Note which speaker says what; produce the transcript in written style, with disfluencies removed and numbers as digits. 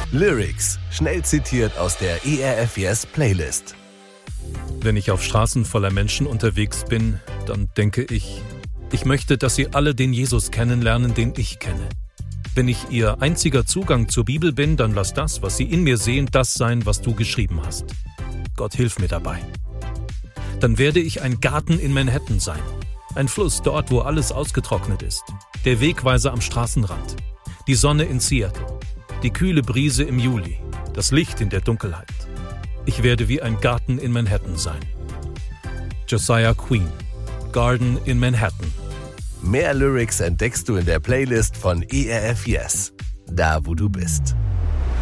Speaker 1: Lyrics, schnell zitiert aus der ERF Yes Playlist.
Speaker 2: Wenn ich auf Straßen voller Menschen unterwegs bin, dann denke ich möchte, dass sie alle den Jesus kennenlernen, den ich kenne. Wenn ich ihr einziger Zugang zur Bibel bin, dann lass das, was sie in mir sehen, das sein, was du geschrieben hast. Gott, hilf mir dabei. Dann werde ich ein Garten in Manhattan sein. Ein Fluss dort, wo alles ausgetrocknet ist. Der Wegweiser am Straßenrand. Die Sonne in Seattle. Die kühle Brise im Juli. Das Licht in der Dunkelheit. Ich werde wie ein Garten in Manhattan sein. Josiah Queen. Garden in Manhattan.
Speaker 1: Mehr Lyrics entdeckst du in der Playlist von ERF Yes, da wo du bist.